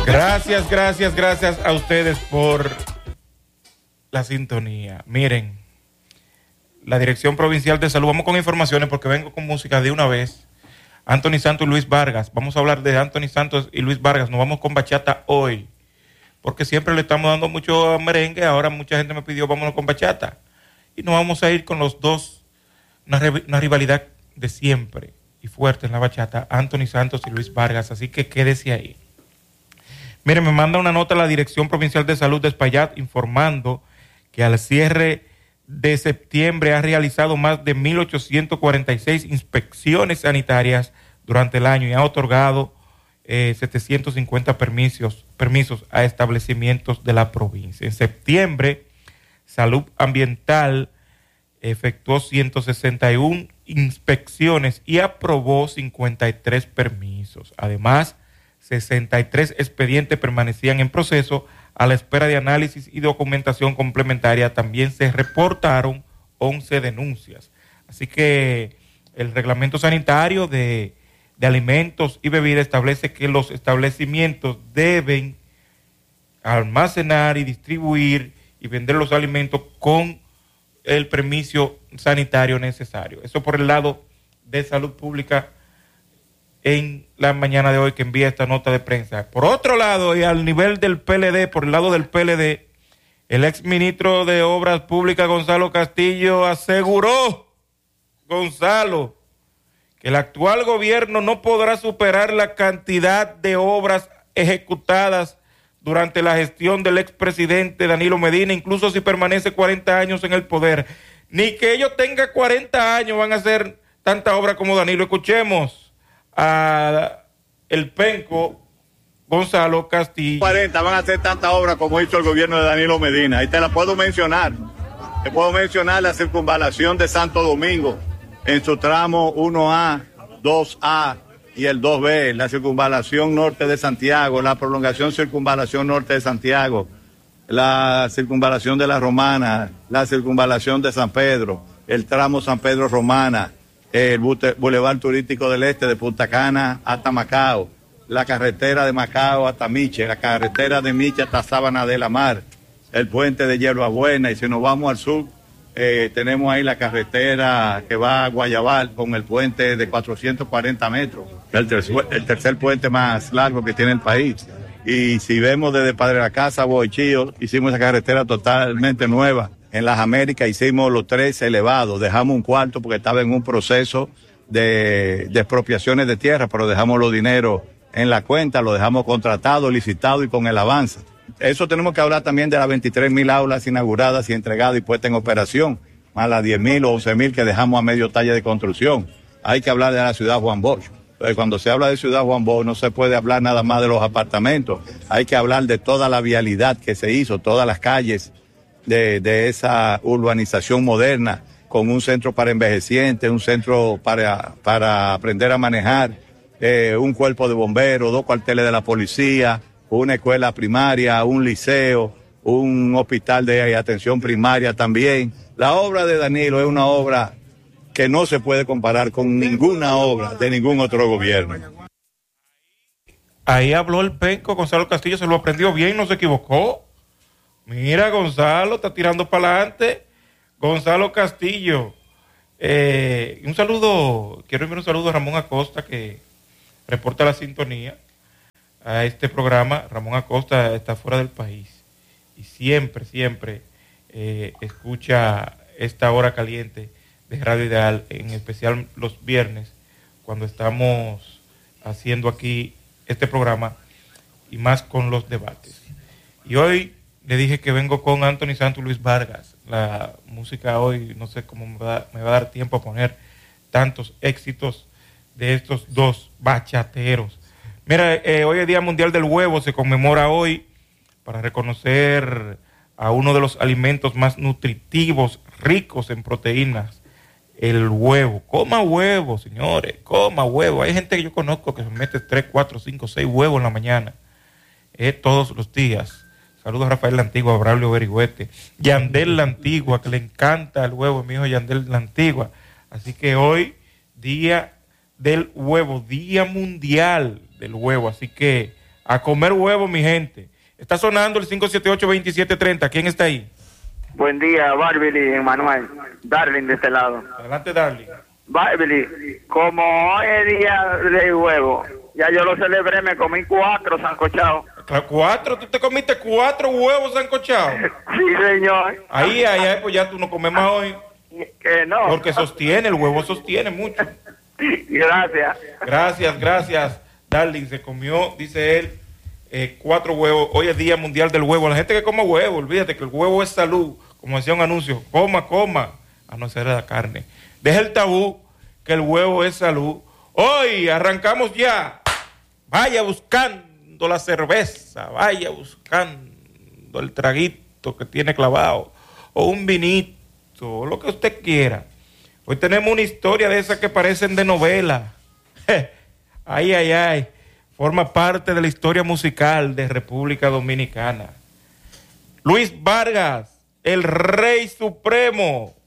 Gracias a ustedes por la sintonía. Miren, la Dirección Provincial de Salud, vamos con informaciones porque vengo con música de una vez. Anthony Santos y Luis Vargas, vamos a hablar de Anthony Santos y Luis Vargas, nos vamos con bachata hoy, porque siempre le estamos dando mucho merengue, ahora mucha gente me pidió vámonos con bachata, y nos vamos a ir con los dos, una rivalidad de siempre y fuerte en la bachata, Anthony Santos y Luis Vargas, así que quédese ahí. Miren, me manda una nota a la Dirección Provincial de Salud de Espaillat informando que al cierre de septiembre ha realizado más de 1.846 inspecciones sanitarias durante el año y ha otorgado 750 permisos a establecimientos de la provincia. En septiembre, Salud Ambiental efectuó 161 inspecciones y aprobó 53 permisos. Además, 63 expedientes permanecían en proceso a la espera de análisis y documentación complementaria. También se reportaron 11 denuncias. Así que el reglamento sanitario de alimentos y bebidas establece que los establecimientos deben almacenar y distribuir y vender los alimentos con el permiso sanitario necesario. Eso por el lado de salud pública en la mañana de hoy que envía esta nota de prensa. Por otro lado, y al nivel del PLD, por el lado del PLD, el exministro de Obras Públicas, Gonzalo Castillo, aseguró, Gonzalo, que el actual gobierno no podrá superar la cantidad de obras ejecutadas durante la gestión del expresidente Danilo Medina, incluso si permanece 40 años en el poder. Ni que ellos tengan 40 años van a hacer tanta obra como Danilo. Escuchemos a el penco Gonzalo Castillo. 40 van a hacer tanta obra como hizo el gobierno de Danilo Medina. Ahí te la puedo mencionar. Te puedo mencionar la circunvalación de Santo Domingo en su tramo 1A, 2A y el 2B, la circunvalación norte de Santiago, la prolongación circunvalación norte de Santiago, la circunvalación de la Romana, la circunvalación de San Pedro, el tramo San Pedro Romana, el Boulevard Turístico del Este de Punta Cana hasta Macao, la carretera de Macao hasta Miche, la carretera de Miche hasta Sábana de la Mar, el puente de Hierbabuena, y si nos vamos al sur, tenemos ahí la carretera que va a Guayabal con el puente de 440 metros, el tercer puente más largo que tiene el país. Y si vemos desde Padre la Casa a Boichío, hicimos esa carretera totalmente nueva. En las Américas hicimos los 3 elevados, dejamos un cuarto porque estaba en un proceso de expropiaciones de tierra, pero dejamos los dineros en la cuenta, lo dejamos contratado, licitado y con el avance. Eso tenemos que hablar también de las 23,000 aulas inauguradas y entregadas y puestas en operación, más las 10,000 o 11,000 que dejamos a medio talle de construcción. Hay que hablar de la ciudad Juan Bosch. Cuando se habla de ciudad Juan Bosch no se puede hablar nada más de los apartamentos, hay que hablar de toda la vialidad que se hizo, todas las calles de esa urbanización moderna, con un centro para envejecientes, un centro para aprender a manejar, un cuerpo de bomberos, 2 cuarteles de la policía, una escuela primaria, un liceo, un hospital de atención primaria también. La obra de Danilo es una obra que no se puede comparar con ninguna obra de ningún otro gobierno. Ahí habló el penco Gonzalo Castillo, se lo aprendió bien, no se equivocó. Mira, Gonzalo está tirando para adelante. Gonzalo Castillo. Un saludo, quiero enviar un saludo a Ramón Acosta, que reporta la sintonía a este programa. Ramón Acosta está fuera del país y siempre escucha esta hora caliente de Radio Ideal, en especial los viernes, cuando estamos haciendo aquí este programa y más con los debates. Y hoy le dije que vengo con Anthony Santos y Luis Vargas. La música hoy, no sé cómo me va a dar tiempo a poner tantos éxitos de estos dos bachateros. Mira, hoy es Día Mundial del Huevo, se conmemora hoy para reconocer a uno de los alimentos más nutritivos, ricos en proteínas, el huevo. Coma huevo, señores, coma huevo. Hay gente que yo conozco que se mete 3, 4, 5, 6 huevos en la mañana, todos los días. Saludos a Rafael La Antigua, a Braulio Berigüete, Yandel La Antigua, que le encanta el huevo, mi hijo Yandel La Antigua. Así que hoy, Día del Huevo, Día Mundial del Huevo. Así que A comer huevo, mi gente. Está sonando el 578-2730. ¿Quién está ahí? Buen día, Barbie, Emanuel. Darling de este lado. Adelante, Darling. Barbie, como hoy es día de huevo, ya yo lo celebré, me comí 4 sancochados. ¿4? ¿Tú te comiste 4 huevos sancochados? Sí, señor. Ahí, pues ya tú no comes más hoy. Que no. Porque sostiene, el huevo sostiene mucho. Gracias. Gracias. Darling se comió, dice él, 4 huevos. Hoy es Día Mundial del Huevo. La gente que come huevo, olvídate que el huevo es salud. Como decía un anuncio, coma, a no ser la carne. Deja el tabú, que el huevo es salud. Hoy arrancamos ya. Vaya buscando la cerveza, vaya buscando el traguito que tiene clavado, o un vinito, lo que usted quiera. Hoy tenemos una historia de esas que parecen de novela. Ay. Forma parte de la historia musical de República Dominicana. Luis Vargas, el Rey Supremo.